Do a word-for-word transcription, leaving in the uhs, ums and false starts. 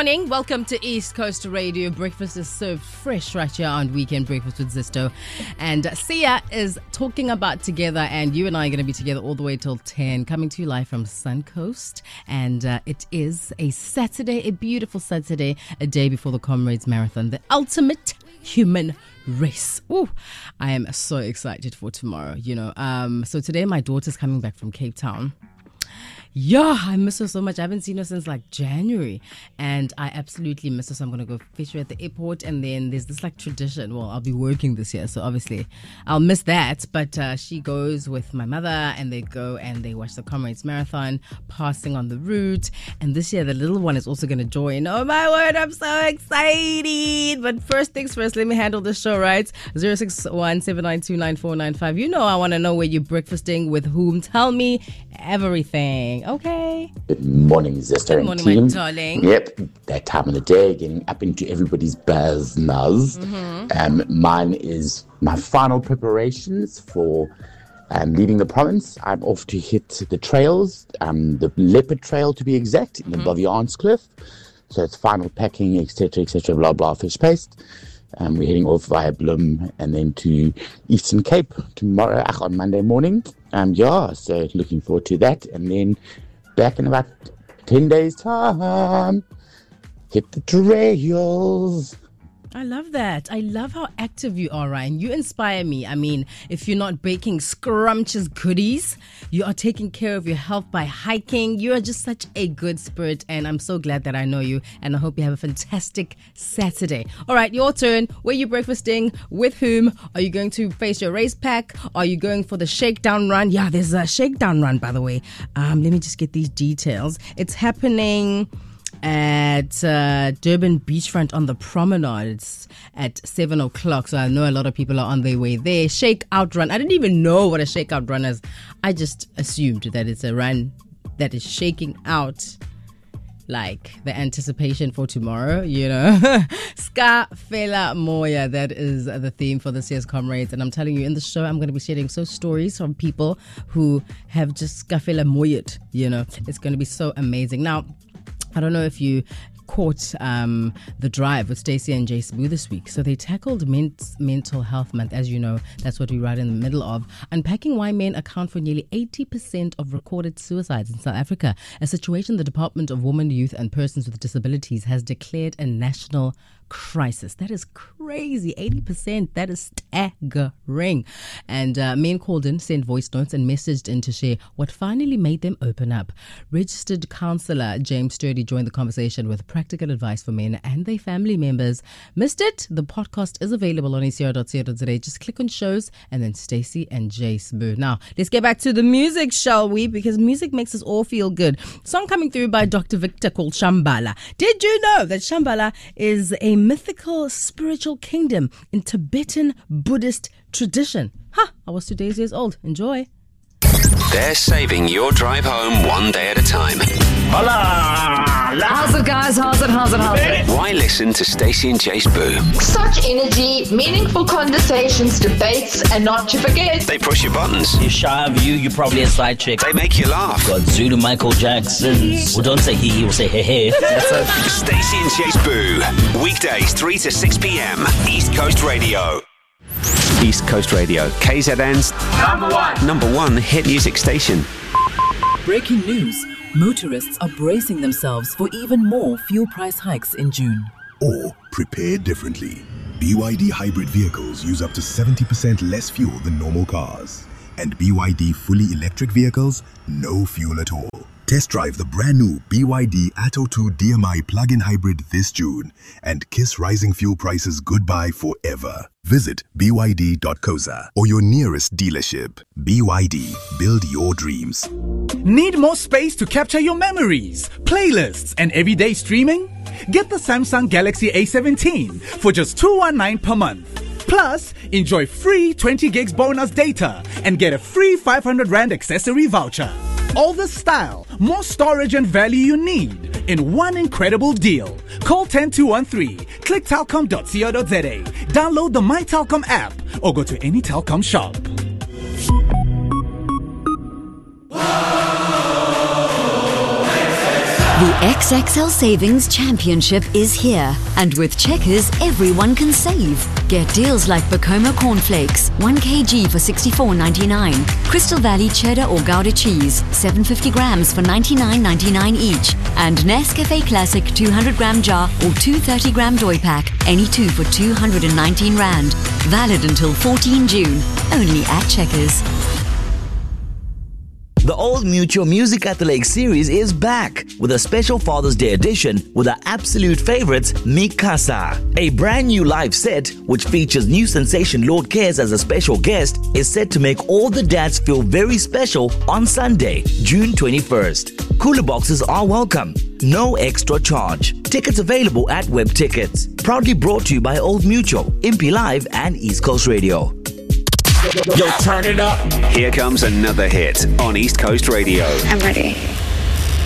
morning. Welcome to East Coast Radio. Breakfast is served fresh right here on Weekend Breakfast with Zisto. And Sia is talking about together, and you and I are going to be together all the way till ten, coming to you live from Suncoast. And uh, it is a Saturday, a beautiful Saturday, a day before the Comrades Marathon, the ultimate human race. Ooh, I am so excited for tomorrow, you know. Um, so today my daughter's coming back from Cape Town. Yeah, I miss her so much. I haven't seen her since like January, and I absolutely miss her. So I'm going to go fetch her at the airport, and then there's this like tradition. Well, I'll be working this year, so obviously I'll miss that. But uh, she goes with my mother, and they go and they watch the Comrades Marathon, passing on the route. And this year, the little one is also going to join. Oh my word, I'm so excited! But first things first, let me handle this show, right? zero six one seven nine two nine four nine five. You know I want to know where you're breakfasting, with whom. Tell me everything. Okay. Good morning, Zisto and morning, team. my darling. Yep, that time of the day, getting up into everybody's buzz nuzz. Mm-hmm. Um, mine is my final preparations for um, leaving the province. I'm off to hit the trails, um, the Leopard Trail to be exact, in the mm-hmm. Bovians Cliff. So it's final packing, et cetera, et cetera, blah, blah, fish paste. Um, we're heading off via Bloem and then to Eastern Cape tomorrow, on Monday morning. Um, yeah, so looking forward to that. And then back in about ten days' time, hit the trails. I love that. I love how active you are, Ryan. You inspire me. I mean, if you're not baking scrumptious goodies, you are taking care of your health by hiking. You are just such a good spirit, and I'm so glad that I know you, and I hope you have a fantastic Saturday. All right, your turn. Where are you breakfasting? With whom? Are you going to face your race pack? Are you going for the shakedown run? Yeah, there's a shakedown run, by the way. Um, let me just get these details. It's happening at uh, Durban Beachfront on the promenade. It's at seven o'clock, so I know a lot of people are on their way there. Shake out run. I didn't even know what a shake out run is. I just assumed that it's a run that is shaking out like the anticipation for tomorrow, you know. Ska Fela Moya, that is the theme for this year's Comrades. And I'm telling you, in the show, I'm going to be sharing so stories from people who have just Ska Fela Moya'd, you know. It's going to be so amazing. Now, I don't know if you caught um, The Drive with Stacey and Jay Sbu this week. So they tackled men- Mental Health Month. As you know, that's what we're right in the middle of. Unpacking why men account for nearly eighty percent of recorded suicides in South Africa, a situation the Department of Women, Youth and Persons with Disabilities has declared a national crisis. That is crazy. eighty percent. That is staggering. And uh, men called in, sent voice notes and messaged in to share what finally made them open up. Registered counsellor James Sturdy joined the conversation with practical advice for men and their family members. Missed it? The podcast is available on e c r dot co dot za. Just click on shows and then Stacey and Jay Sbu. Now, let's get back to the music, shall we? Because music makes us all feel good. Song coming through by Doctor Victor called Shambhala. Did you know that Shambhala is a mythical spiritual kingdom in Tibetan Buddhist tradition? Ha! Huh, I was two days years old. Enjoy. They're saving your drive home one day at a time. How's it, guys? How's it? How's it? How's it? Why listen to Stacey and Jay Sbu? Such energy, meaningful conversations, debates, and not to forget, They push your buttons. You're shy of you, you're probably a side chick. They make you laugh. Got Zulu Michael Jackson. Well, don't say he, he will say hey hey. That's a- Stacey and Jay Sbu. Weekdays three to six p.m. East Coast Radio. East Coast Radio, K Z N's number one, number one hit music station. Breaking news. Motorists are bracing themselves for even more fuel price hikes in June. Or prepare differently. B Y D hybrid vehicles use up to seventy percent less fuel than normal cars. And B Y D fully electric vehicles, no fuel at all. Test drive the brand new B Y D Atto two D M I plug-in hybrid this June and kiss rising fuel prices goodbye forever. Visit b y d dot co dot za or your nearest dealership. B Y D, build your dreams. Need more space to capture your memories, playlists, and everyday streaming? Get the Samsung Galaxy A seventeen for just two hundred nineteen per month. Plus, enjoy free twenty gigs bonus data and get a free five hundred rand accessory voucher. All the style, more storage and value you need in one incredible deal. Call one zero two one three, click telkom dot co dot za, download the My Telkom app or go to any Telkom shop. The X X L Savings Championship is here, and with Checkers, everyone can save. Get deals like Bacoma Cornflakes, one kilogram for sixty-four ninety-nine. Crystal Valley Cheddar or Gouda Cheese, seven hundred fifty grams for ninety-nine ninety-nine each. And Nescafe Classic two hundred gram jar or two thirty gram Doi pack, any two for two hundred nineteen rand. Valid until fourteenth June, only at Checkers. The Old Mutual Music at the Lake series is back with a special Father's Day edition with our absolute favorites, Mikasa. A brand new live set, which features new sensation Lord Cares as a special guest, is set to make all the dads feel very special on Sunday, June twenty-first. Cooler boxes are welcome. No extra charge. Tickets available at Web Tickets. Proudly brought to you by Old Mutual, Impi Live and East Coast Radio. Yo, turn it up. Here comes another hit on East Coast Radio. I'm ready.